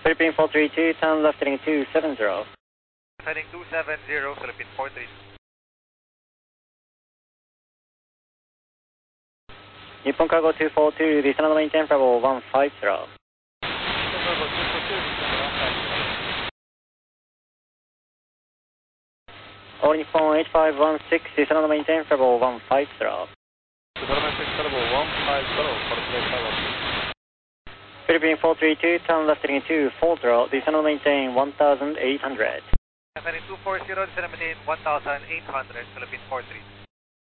Philippine 432, turn left heading 270. Heading 270, Philippine 432. Nippon Cargo 242, descend on the maintain for level 150. All Nippon 8516, descend on the maintain for level 150. Philippine 432, turn left heading 240, descend on the maintain 1800. Heading 240, descend on maintain 1800, Philippine 432.